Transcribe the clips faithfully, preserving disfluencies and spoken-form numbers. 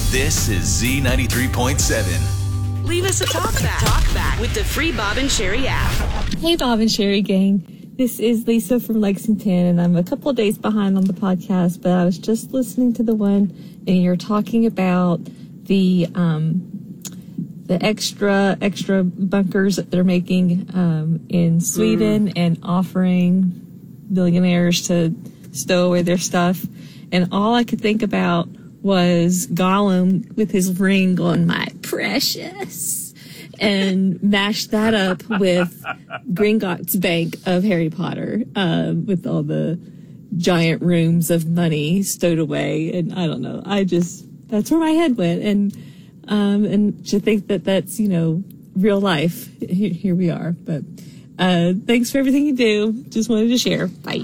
This is Z ninety-three point seven. Leave us a talk back. Talk back with the free Bob and Sherry app. Hey, Bob and Sherry gang. This is Lisa from Lexington, and I'm a couple of days behind on the podcast, but I was just listening to the one, and you're talking about the um, the extra extra bunkers that they're making um, in Sweden mm. and offering billionaires to stow away their stuff. And all I could think about was Gollum with his ring going, "My precious," and mashed that up with Gringotts Bank of Harry Potter, um, with all the giant rooms of money stowed away. And I don't know. I just, that's where my head went. And, um, and to think that that's, you know, real life. Here, here we are. But, uh, thanks for everything you do. Just wanted to share. Bye.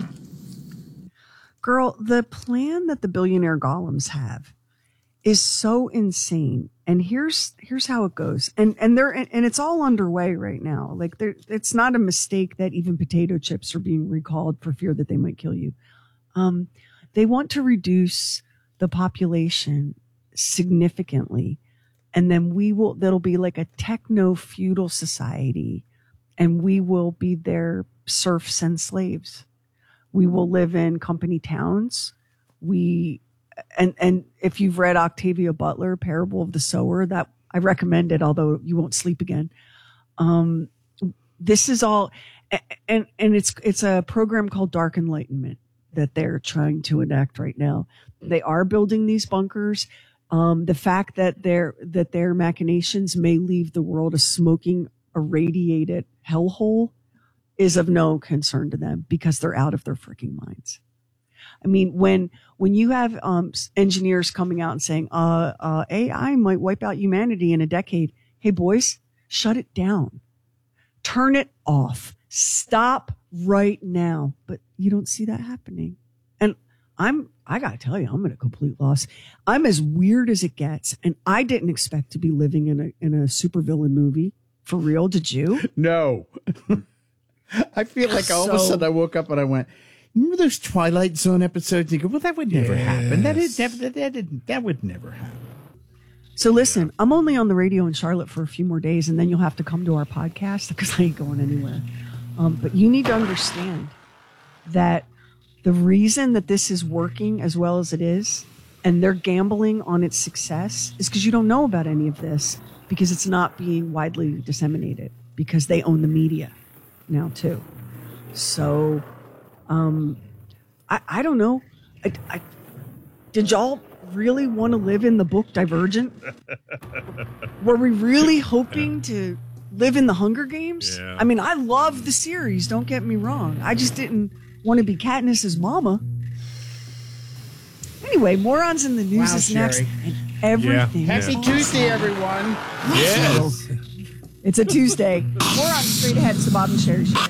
Girl, the plan that the billionaire golems have is so insane. And here's here's how it goes. And and they're and it's all underway right now. Like there it's not a mistake that even potato chips are being recalled for fear that they might kill you. Um, they want to reduce the population significantly. And then we will that'll be like a techno-feudal society, and we will be their serfs and slaves. We will live in company towns. We, and, and if you've read Octavia Butler, Parable of the Sower, that I recommend it, although you won't sleep again. Um, this is all, and, and it's, it's a program called Dark Enlightenment that they're trying to enact right now. They are building these bunkers. Um, the fact that their, that their machinations may leave the world a smoking, irradiated hellhole is of no concern to them because they're out of their freaking minds. I mean, when, when you have, um, engineers coming out and saying, uh, uh, A I might wipe out humanity in a decade. Hey, boys, shut it down. Turn it off. Stop right now. But you don't see that happening. And I'm, I gotta tell you, I'm at a complete loss. I'm as weird as it gets. And I didn't expect to be living in a, in a supervillain movie. For real, did you? No. I feel like all so, of a sudden I woke up and I went, remember those Twilight Zone episodes? You go, well, that would never yes. happen. That, is, that, that, that, that would never happen. So listen, I'm only on the radio in Charlotte for a few more days, and then you'll have to come to our podcast because I ain't going anywhere. Um, but you need to understand that the reason that this is working as well as it is, and they're gambling on its success, is because you don't know about any of this because it's not being widely disseminated because they own the media now too. So, um, I, I don't know. I, I, did y'all really want to live in the book Divergent? Were we really hoping to live in the Hunger Games? Yeah. I mean, I love the series. Don't get me wrong. I just didn't want to be Katniss's mama. Anyway, Morons in the News wow, is Sherry. next. And everything. Yeah. Happy awesome. Tuesday, everyone. Yes. It's a Tuesday. More on Straight Ahead. It's the Bob and Sherry Show.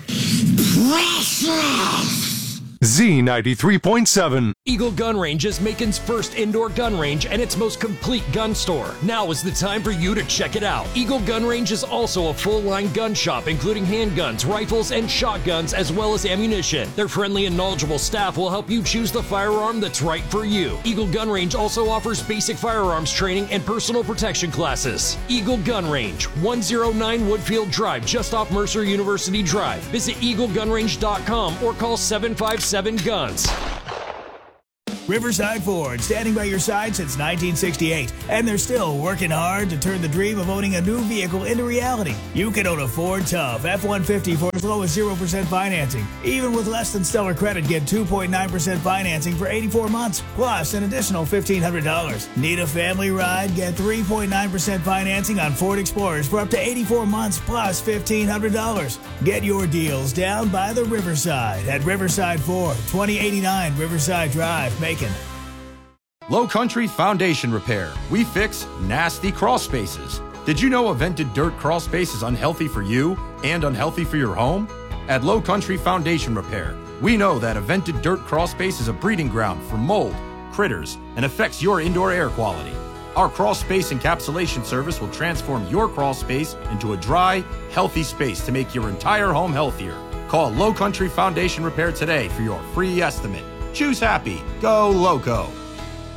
Z ninety-three point seven. Eagle Gun Range is Macon's first indoor gun range and its most complete gun store. Now is the time for you to check it out. Eagle Gun Range is also a full-line gun shop, including handguns, rifles, and shotguns, as well as ammunition. Their friendly and knowledgeable staff will help you choose the firearm that's right for you. Eagle Gun Range also offers basic firearms training and personal protection classes. Eagle Gun Range, one oh nine Woodfield Drive, just off Mercer University Drive. Visit eagle gun range dot com or call seven five seven guns. Riverside Ford, standing by your side since nineteen sixty-eight, and they're still working hard to turn the dream of owning a new vehicle into reality. You can own a Ford Tough F one fifty for as low as zero percent financing. Even with less than stellar credit, get two point nine percent financing for eighty-four months, plus an additional fifteen hundred dollars. Need a family ride? Get three point nine percent financing on Ford Explorers for up to eighty-four months, plus fifteen hundred dollars. Get your deals down by the Riverside at Riverside Ford, twenty eighty-nine Riverside Drive, Macon. Low Country Foundation Repair. We fix nasty crawl spaces. Did you know a vented dirt crawl space is unhealthy for you and unhealthy for your home? At Low Country Foundation Repair, we know that a vented dirt crawl space is a breeding ground for mold, critters, and affects your indoor air quality. Our crawl space encapsulation service will transform your crawl space into a dry, healthy space to make your entire home healthier. Call Low Country Foundation Repair today for your free estimate. Choose happy. Go Loco.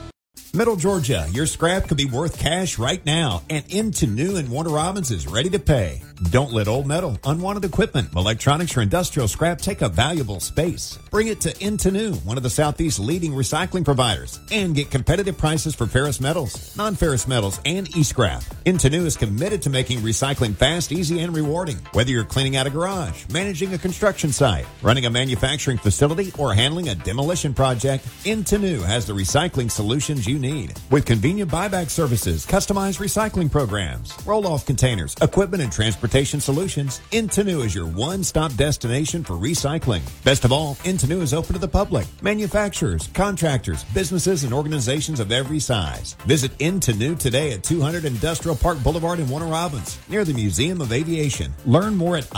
Middle Georgia, your scrap could be worth cash right now, and Into New and Warner Robins is ready to pay. Don't let old metal, unwanted equipment, electronics, or industrial scrap take up valuable space. Bring it to Into New, one of the Southeast's leading recycling providers, and get competitive prices for ferrous metals, non-ferrous metals, and e-scrap. Into New is committed to making recycling fast, easy, and rewarding. Whether you're cleaning out a garage, managing a construction site, running a manufacturing facility, or handling a demolition project, Into New has the recycling solutions you need. With convenient buyback services, customized recycling programs, roll-off containers, equipment, and transportation solutions, Into New is your one-stop destination for recycling. Best of all, Into New is open to the public, manufacturers, contractors, businesses, and organizations of every size. Visit Into New today at two hundred Industrial Park Boulevard in Warner Robins, near the Museum of Aviation. Learn more at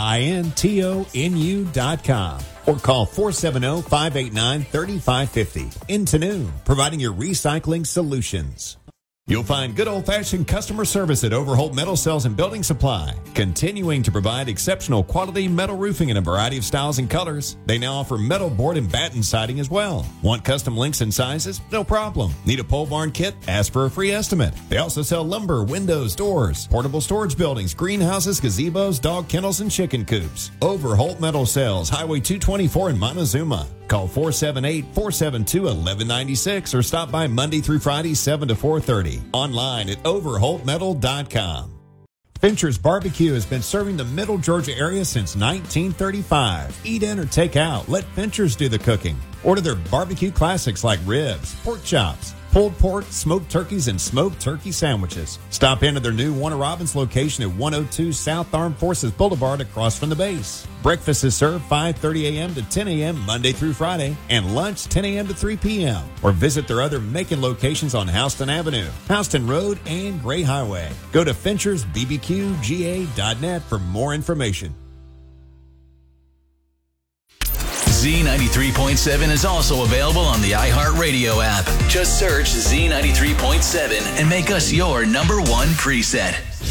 intonu dot com. Or call four seven zero, five eight nine, three five five zero. Into New, providing your recycling solutions. You'll find good old-fashioned customer service at Overholt Metal Sales and Building Supply, continuing to provide exceptional quality metal roofing in a variety of styles and colors. They now offer metal board and batten siding as well. Want custom lengths and sizes? No problem. Need a pole barn kit? Ask for a free estimate. They also sell lumber, windows, doors, portable storage buildings, greenhouses, gazebos, dog kennels, and chicken coops. Overholt Metal Sales, Highway two twenty-four in Montezuma. Call four seven eight, four seven two, one one nine six or stop by Monday through Friday, seven to four thirty. Online at overholt metal dot com. Fincher's Barbecue has been serving the Middle Georgia area since nineteen thirty-five. Eat in or take out. Let Fincher's do the cooking. Order their barbecue classics like ribs, pork chops, pulled pork, smoked turkeys, and smoked turkey sandwiches. Stop into their new Warner Robins location at one oh two South Armed Forces Boulevard across from the base. Breakfast is served five thirty a.m. to ten a.m. Monday through Friday, and lunch ten a.m. to three p.m. Or visit their other Macon locations on Houston Avenue, Houston Road, and Gray Highway. Go to Finchers B B Q G A dot net for more information. Z ninety-three point seven is also available on the iHeartRadio app. Just search Z ninety-three point seven and make us your number one preset.